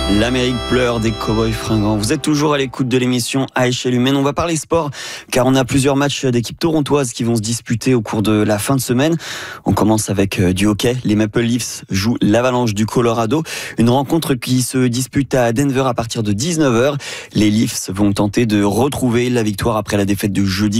L'Amérique pleure des Cowboys fringants. Vous êtes toujours à l'écoute de l'émission à échelle humaine. On va parler sport car on a plusieurs matchs d'équipes torontoises qui vont se disputer au cours de la fin de semaine. On commence avec du hockey. Les Maple Leafs jouent l'Avalanche du Colorado. Une rencontre qui se dispute à Denver à partir de 19h. Les Leafs vont tenter de retrouver la victoire après la défaite de jeudi